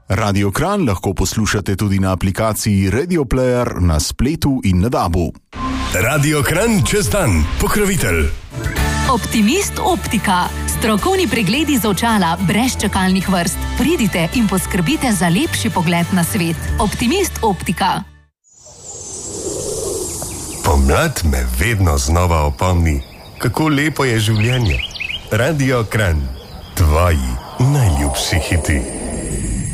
Radio Kranj lahko poslušate tudi na aplikaciji Radio Player na spletu in na DAB-u. Radio Kranj čez dan, pokrovitelj. Optimist optika. Strokovni pregledi z očala brez čakalnih vrst. Pridite in poskrbite za lepši pogled na svet. Optimist optika. Pomlad me vedno znova opomni, kako lepo je življenje. Radio Kranj, tvoji najljubši hiti.